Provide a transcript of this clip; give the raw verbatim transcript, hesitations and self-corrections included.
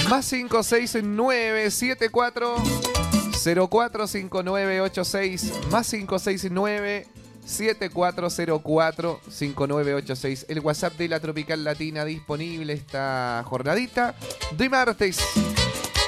Más cinco seis nueve siete cuatro cero cuatro cinco nueve ocho seis. Más cinco seis nueve siete cuatro cero cuatro cinco nueve ocho seis. El WhatsApp de la Tropical Latina disponible esta jornadita de martes.